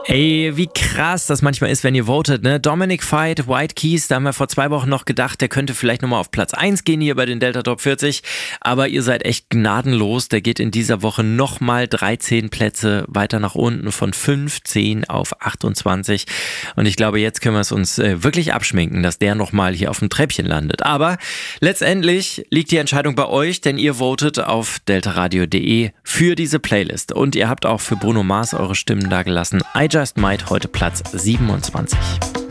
Ey, wie krass das manchmal ist, wenn ihr votet, ne? Dominic Veit, White Keys, da haben wir vor 2 Wochen noch gedacht, der könnte vielleicht nochmal auf Platz 1 gehen hier bei den Delta Top 40. Aber ihr seid echt gnadenlos. Der geht in dieser Woche nochmal 13 Plätze weiter nach unten, von 15 auf 28. Und ich glaube, jetzt können wir es uns wirklich abschminken, dass der nochmal hier auf dem Treppchen landet. Aber letztendlich liegt die Entscheidung bei euch, denn ihr votet auf deltaradio.de für diese Playlist. Und ihr habt auch für Bruno Mars eure Stimmen dagelassen. I Just Might heute Platz 27.